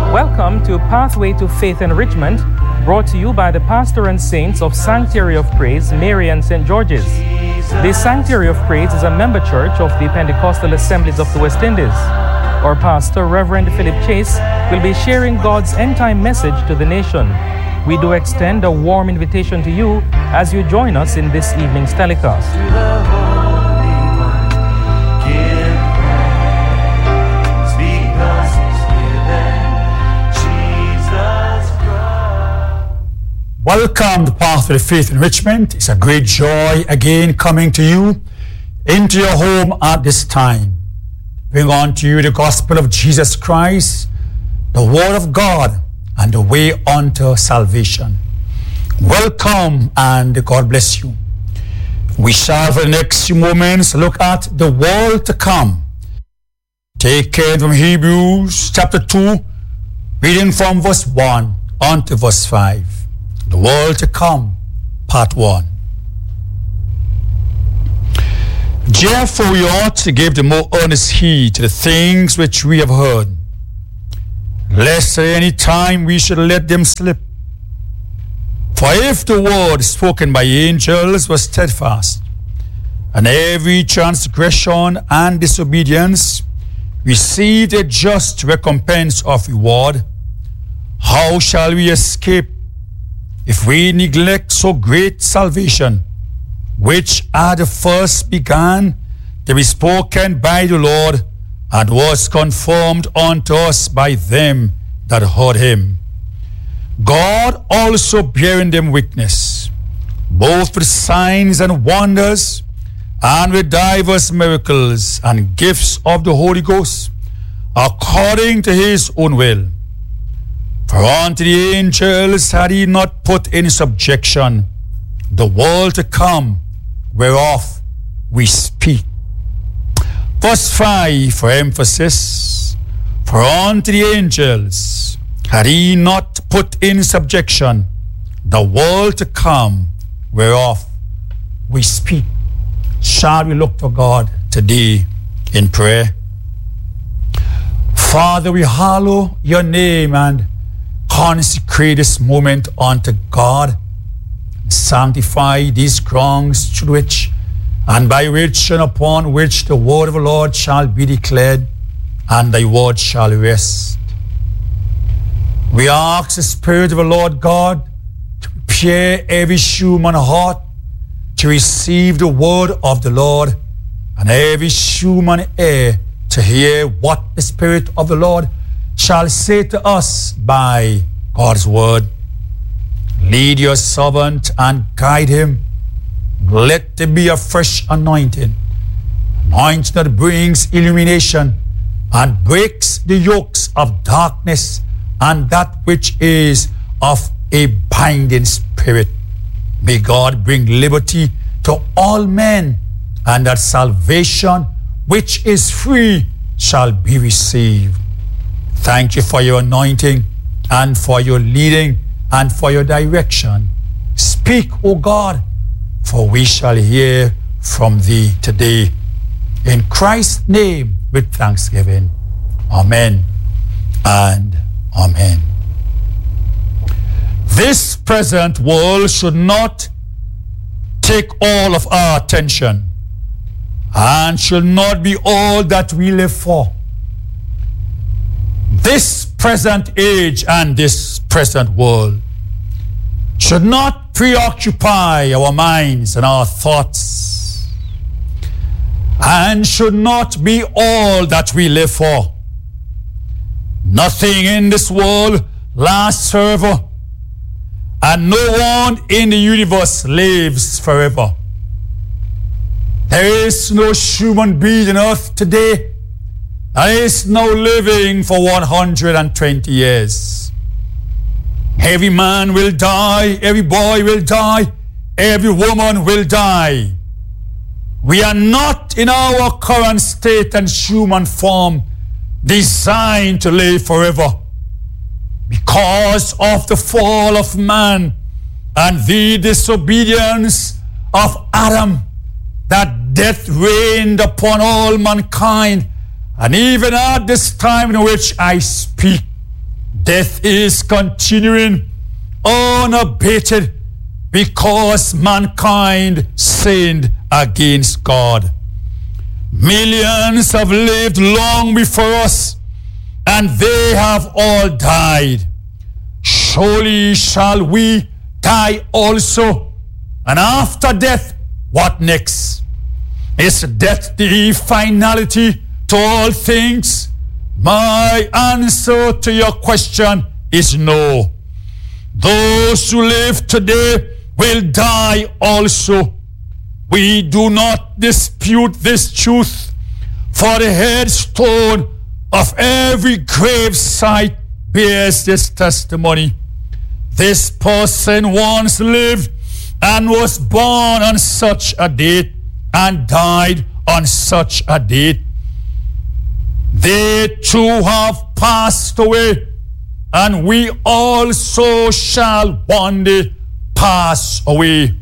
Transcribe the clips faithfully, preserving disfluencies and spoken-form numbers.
Welcome to Pathway to Faith Enrichment, brought to you by the pastor and saints of Sanctuary of Praise, Marian Saint George's. The Sanctuary of Praise is a member church of the Pentecostal Assemblies of the West Indies. Our pastor, Reverend Philip Chase, will be sharing God's end-time message to the nation. We do extend a warm invitation to you as you join us in this evening's telecast. Welcome to Pathway to Faith Enrichment. It's a great joy again coming to you into your home at this time. Bring on to you the gospel of Jesus Christ, the word of God, and the way unto salvation. Welcome and God bless you. We shall for the next few moments look at the world to come. Taken from Hebrews chapter two, reading from verse one on to verse five. The world to come, part one. Therefore we ought to give the more earnest heed to the things which we have heard, lest at any time we should let them slip. For if the word spoken by angels was steadfast, and every transgression and disobedience received a just recompense of reward, how shall we escape if we neglect so great salvation, which at the first began to be spoken by the Lord, and was confirmed unto us by them that heard him? God also bearing them witness, both with signs and wonders, and with divers miracles and gifts of the Holy Ghost, according to his own will. For unto the angels had he not put in subjection the world to come, whereof we speak. Verse five for emphasis. For unto the angels had he not put in subjection the world to come, whereof we speak. Shall we look to God today in prayer? Father, we hallow your name and consecrate this moment unto God. Sanctify these grounds through which and by which and upon which the word of the Lord shall be declared, and thy word shall rest. We ask the Spirit of the Lord God to prepare every human heart to receive the word of the Lord, and every human ear to hear what the Spirit of the Lord shall say to us by God's word. Lead your servant and guide him. Let there be a fresh anointing, anointing that brings illumination and breaks the yokes of darkness and that which is of a binding spirit. May God bring liberty to all men, and that salvation which is free shall be received. Thank you for your anointing and for your leading and for your direction. Speak, O God, for we shall hear from thee today. In Christ's name, with thanksgiving. Amen and amen. This present world should not take all of our attention and should not be all that we live for. This present age and this present world should not preoccupy our minds and our thoughts, and should not be all that we live for. Nothing in this world lasts forever, and no one in the universe lives forever. There is no human being on earth today that is now living for one hundred twenty years. Every man will die, every boy will die, every woman will die. We are not in our current state and human form designed to live forever. Because of the fall of man and the disobedience of Adam, that death reigned upon all mankind. And even at this time in which I speak, Death is continuing unabated because mankind sinned against God. Millions have lived long before us, and they have all died. Surely shall we die also. And after death, what next? Is death the finality to all things? My answer to your question is no. Those who live today will die also. We do not dispute this truth, for the headstone of every grave site bears this testimony. This person once lived and was born on such a date and died on such a date. They too have passed away, and we also shall one day pass away.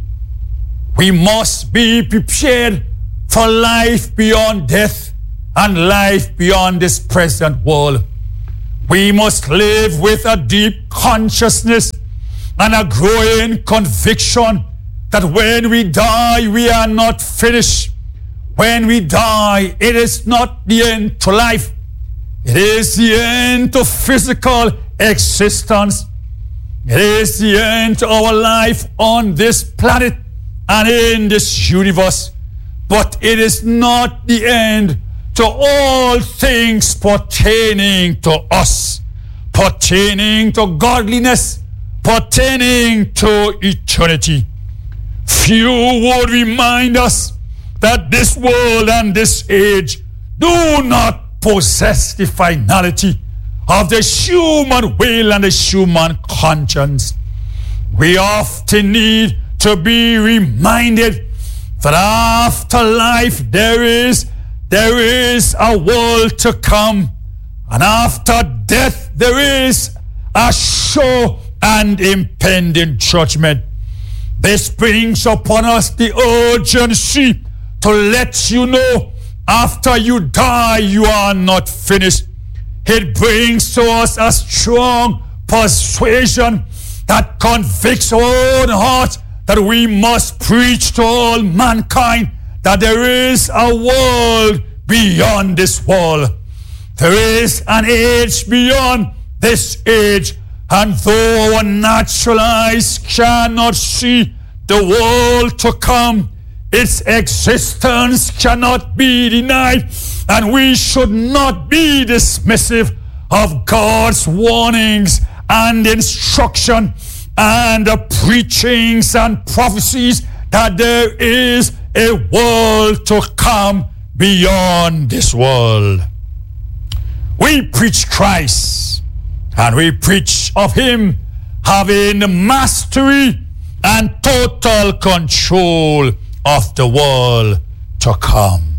We must be prepared for life beyond death and life beyond this present world. We must live with a deep consciousness and a growing conviction that when we die, we are not finished. When we die, it is not the end to life. It is the end to physical existence. It is the end to our life on this planet and in this universe. But it is not the end to all things pertaining to us, pertaining to godliness, pertaining to eternity. Few would remind us that this world and this age do not possess the finality of the human will and the human conscience. We often need to be reminded that after life there is there is a world to come, and after death there is a sure and impending judgment. This brings upon us the urgency to let you know after you die you are not finished. It brings to us a strong persuasion that convicts our own heart that we must preach to all mankind that there is a world beyond this world. There is an age beyond this age, and though our natural eyes cannot see the world to come, its existence cannot be denied, and we should not be dismissive of God's warnings and instruction and the preachings and prophecies that there is a world to come beyond this world. We preach Christ, and we preach of Him having mastery and total control of the world to come.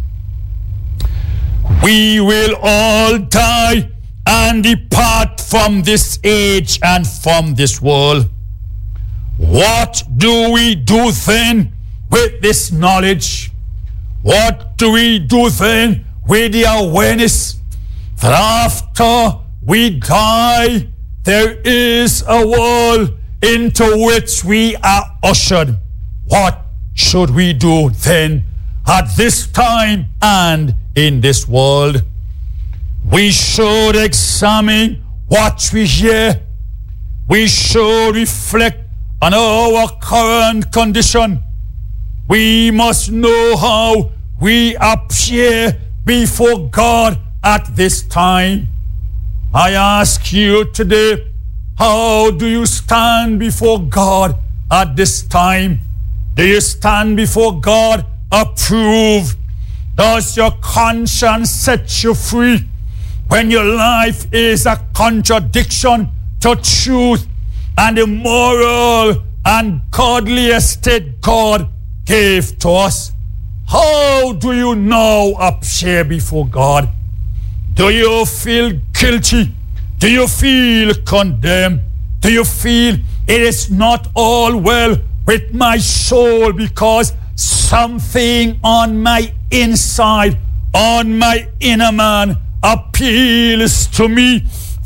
We will all die and depart from this age and from this world. What do we do then with this knowledge? What do we do then with the awareness that after we die, there is a world into which we are ushered? What should we do then at this time and in this world? We should examine what we hear. We should reflect on our current condition. We must know how we appear before God at this time. I ask you today, how do you stand before God at this time? Do you stand before God approved? Does your conscience set you free when your life is a contradiction to truth and the moral and godly estate God gave to us? How do you now appear before God? Do you feel guilty? Do you feel condemned? Do you feel it is not all well with my soul because something on my inside, on my inner man, appeals to me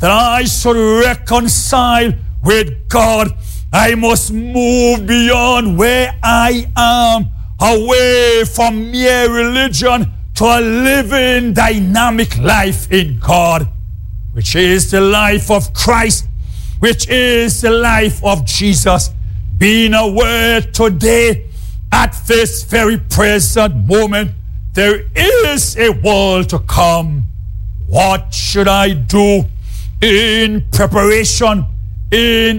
that I should reconcile with God, I must move beyond where I am, away from mere religion to a living, dynamic life in God, which is the life of Christ, which is the life of Jesus. Being aware today, at this very present moment, there is a world to come. What should I do in preparation, in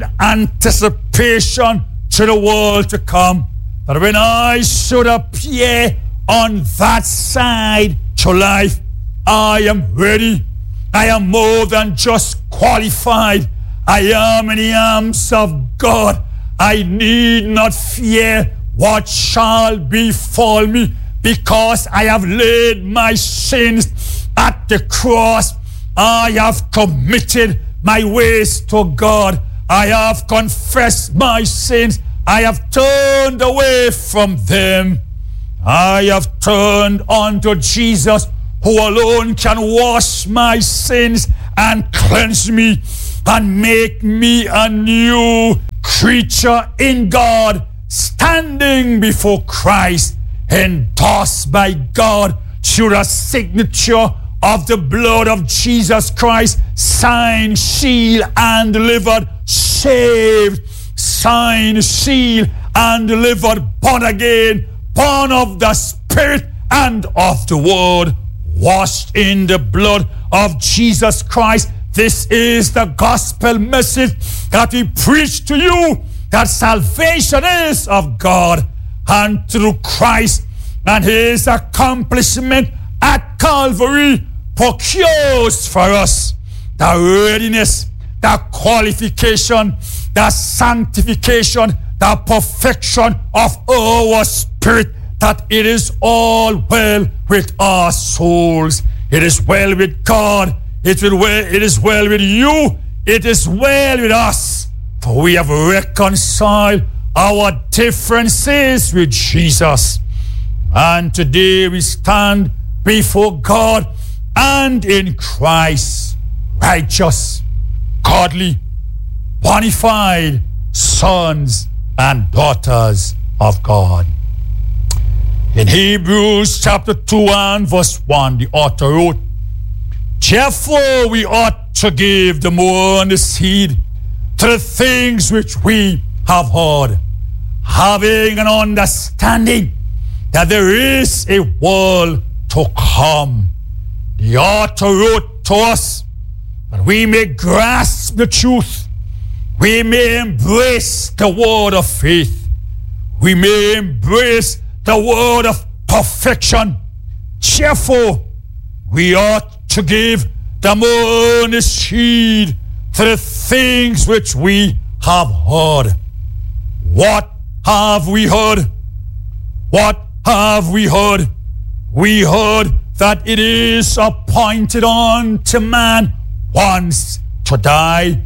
anticipation to the world to come, that when I should appear on that side to life, I am ready. I am more than just qualified. I am in the arms of God. I need not fear what shall befall me, because I have laid my sins at the cross. I have committed my ways to God. I have confessed my sins. I have turned away from them. I have turned unto Jesus, who alone can wash my sins and cleanse me and make me a new creature in God, standing before Christ, endorsed by God through the signature of the blood of Jesus Christ, signed, sealed, and delivered, saved, signed, sealed, and delivered, born again, born of the Spirit and of the Word, washed in the blood of Jesus Christ. This is the gospel message that we preach to you, that salvation is of God, and through Christ and his accomplishment at Calvary procures for us the readiness, the qualification, the sanctification, the perfection of our spirit, that it is all well with our souls. It is well with God. It, will well, it is well with you. It is well with us. For we have reconciled our differences with Jesus. And today we stand before God and in Christ, righteous, godly, bona fide sons and daughters of God. In Hebrews chapter two and verse one, the author wrote, therefore we ought to give the more earnest heed to the things which we have heard, having an understanding that there is a world to come. The author wrote to us that we may grasp the truth, we may embrace the word of faith, we may embrace the word of perfection. Therefore, we ought to give the more earnest heed to the things which we have heard. What have we heard? What have we heard? We heard that it is appointed unto man once to die.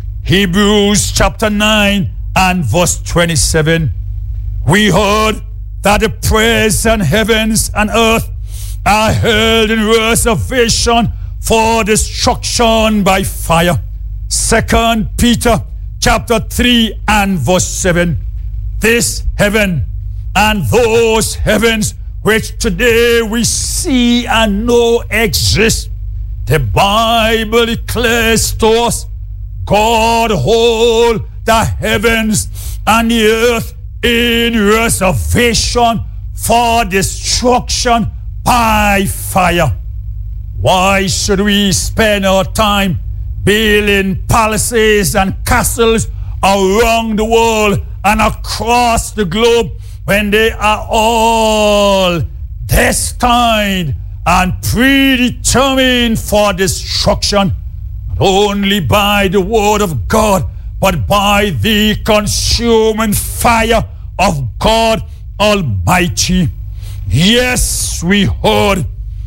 Hebrews chapter nine and verse twenty-seven. We heard that the present heavens and earth are held in reservation for destruction by fire. Second Peter chapter three and verse seven. This heaven and those heavens which today we see and know exist, the Bible declares to us, God hold the heavens and the earth in reservation for destruction by fire. Why should we spend our time building palaces and castles around the world and across the globe when they are all destined and predetermined for destruction, not only by the word of God, but by the consuming fire of God Almighty? Yes, we heard